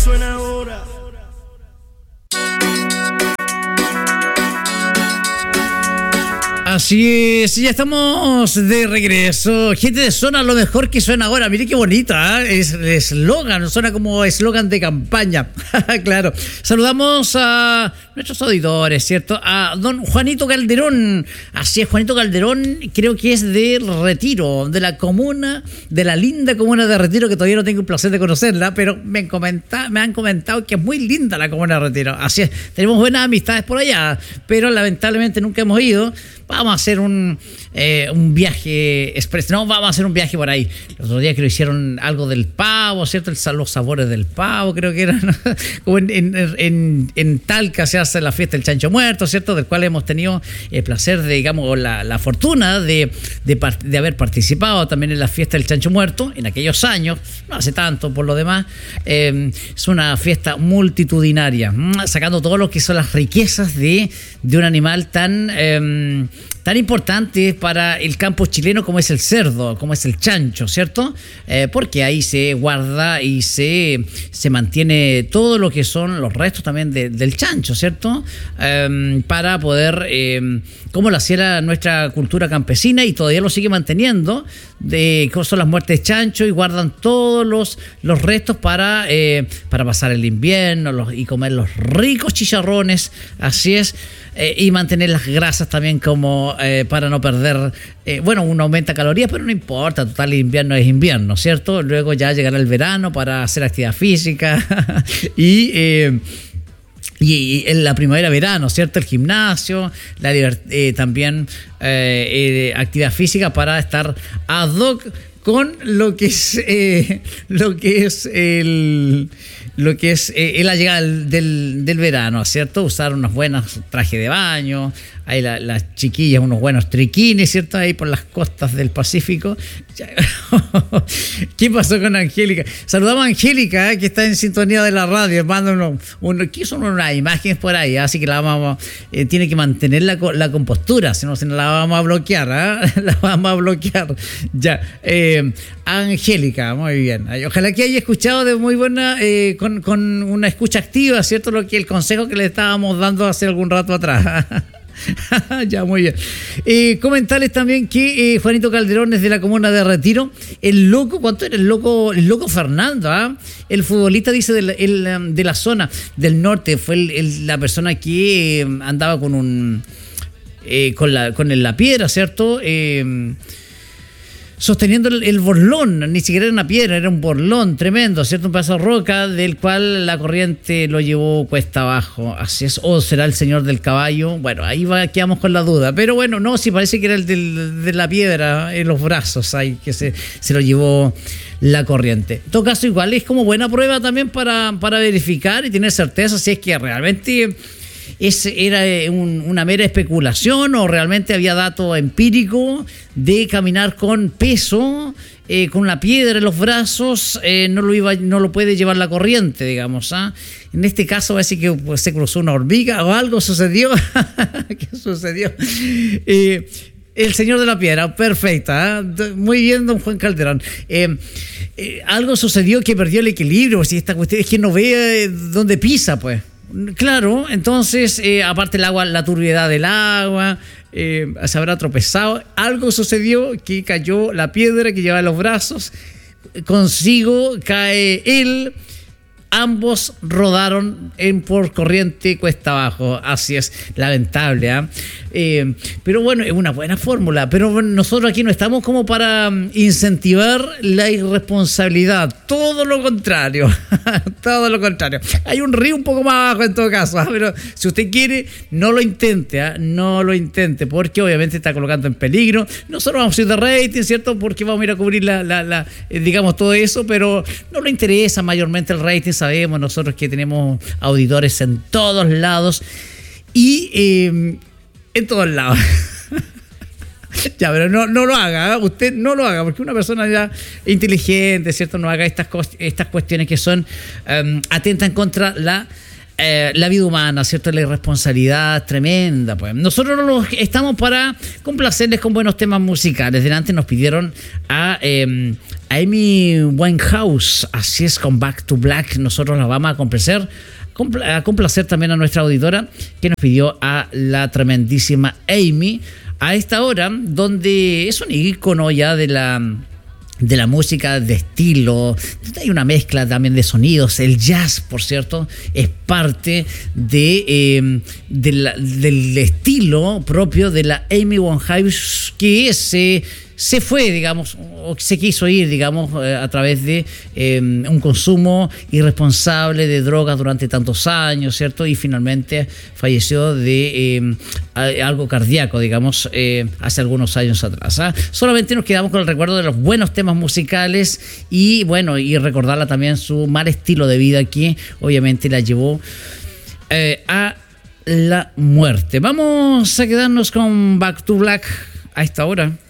suena ahora. Así es, ya estamos de regreso. Gente de zona, lo mejor que suena ahora. Mire qué bonita, ¿eh? Es el eslogan, suena como eslogan de campaña. Claro. Saludamos a nuestros auditores, ¿cierto? A don Juanito Calderón. Así es, Juanito Calderón, creo que es de Retiro, de la comuna, de la linda comuna de Retiro, que todavía no tengo el placer de conocerla, pero me han comentado que es muy linda la comuna de Retiro. Así es, tenemos buenas amistades por allá, pero lamentablemente nunca hemos ido. Vamos a hacer un viaje express. No, vamos a hacer un viaje por ahí. Los otros días creo que hicieron algo del pavo, ¿cierto? Los sabores del pavo, creo que eran. Como en Talca se hace la fiesta del Chancho Muerto, ¿cierto? Del cual hemos tenido el placer de, digamos, la fortuna de haber participado también en la fiesta del Chancho Muerto en aquellos años, no hace tanto por lo demás. Es una fiesta multitudinaria, sacando todo lo que son las riquezas de un animal tan importante para el campo chileno como es el cerdo, como es el chancho, ¿cierto? Porque ahí se guarda y se mantiene todo lo que son los restos también del chancho, ¿cierto? Para poder, como lo hacía nuestra cultura campesina y todavía lo sigue manteniendo, son las muertes de chancho y guardan todos los restos para pasar el invierno y comer los ricos chicharrones, así es. Y mantener las grasas también como para no perder, uno aumenta calorías, pero no importa, total, el invierno es invierno, ¿cierto? Luego ya llegará el verano para hacer actividad física y en la primavera-verano, ¿cierto? El gimnasio, también actividad física para estar ad hoc con lo que es la llegada del verano, ¿cierto? Usar unos buenos trajes de baño, ahí las chiquillas, unos buenos triquines, ¿cierto? Ahí por las costas del Pacífico. ¿Qué pasó con Angélica? Saludamos a Angélica, que está en sintonía de la radio, manda ¿qué son unas imágenes por ahí? Así que tiene que mantener la compostura, si no la vamos a bloquear, la vamos a bloquear. Ya, Angélica, muy bien. Ojalá que haya escuchado de muy buena, con una escucha activa, ¿cierto? El consejo que le estábamos dando hace algún rato atrás. Ya, muy bien. Comentarles también que Juanito Calderón es de la comuna de Retiro. El loco, ¿cuánto era? El loco Fernando, el futbolista, dice, de la zona del norte. Fue la persona que andaba con la piedra, ¿cierto? Sosteniendo el borlón, ni siquiera era una piedra, era un borlón tremendo, ¿cierto? Un pedazo de roca del cual la corriente lo llevó cuesta abajo. Así es, o será el señor del caballo. Bueno, ahí quedamos con la duda. Pero bueno, no, sí parece que era el de la piedra en los brazos, ahí que se lo llevó la corriente. En todo caso, igual es como buena prueba también para verificar y tener certeza si es que realmente era una mera especulación o realmente había dato empírico de caminar con peso, con la piedra en los brazos, no lo puede llevar la corriente, digamos. En este caso parece que se cruzó una hormiga o algo sucedió. ¿Qué sucedió? El señor de la piedra, perfecta, muy bien, don Juan Calderón. Algo sucedió que perdió el equilibrio, si esta cuestión es que no ve dónde pisa, pues. Claro, entonces, aparte el agua, la turbiedad del agua, se habrá tropezado. Algo sucedió que cayó la piedra que lleva en los brazos, consigo cae él. Ambos rodaron por corriente cuesta abajo. Así es, lamentable, pero bueno, es una buena fórmula. Pero nosotros aquí no estamos como para incentivar la irresponsabilidad. Todo lo contrario. Todo lo contrario. Hay un río un poco más abajo en todo caso, pero si usted quiere, no lo intente. No lo intente, porque obviamente está colocando en peligro. Nosotros vamos a ir de rating, ¿cierto? Porque vamos a ir a cubrir digamos, todo eso, pero no le interesa mayormente el rating. Sabemos nosotros que tenemos auditores en todos lados y en todos lados. Ya, pero no lo haga, usted no lo haga, porque una persona ya inteligente, ¿cierto? No haga estas cuestiones que son atentan contra la vida humana, ¿cierto? La irresponsabilidad tremenda, pues. Nosotros estamos para complacerles con buenos temas musicales. Delante nos pidieron a Amy Winehouse, así es, con Back to Black. Nosotros la vamos a complacer también a nuestra auditora que nos pidió a la tremendísima Amy a esta hora, donde es un ícono ya de la música de estilo. Hay una mezcla también de sonidos. El jazz, por cierto, es parte del estilo propio de la Amy Winehouse, que se fue, digamos, o se quiso ir, digamos, a través de un consumo irresponsable de drogas durante tantos años, ¿cierto? Y finalmente falleció de algo cardíaco, digamos, hace algunos años atrás. Solamente nos quedamos con el recuerdo de los buenos temas musicales y, bueno, y recordarla también su mal estilo de vida que obviamente la llevó a la muerte. Vamos a quedarnos con Back to Black a esta hora.